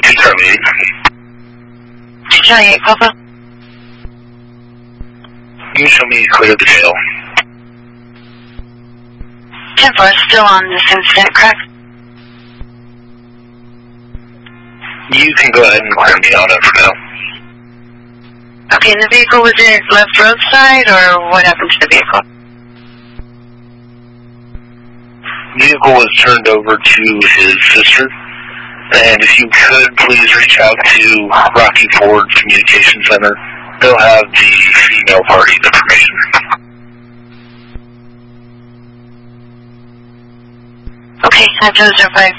to Charlie 8. To Charlie 8, Papa. Can you show me clear of the jail? 10-4, still on this incident, correct? You can go ahead and clear me out for now. Okay, and the vehicle was in left roadside, or what happened to the vehicle? The vehicle was turned over to his sister, and if you could, please reach out to Rocky Ford Communication Center. They'll have the female party's information. Okay, I have to 05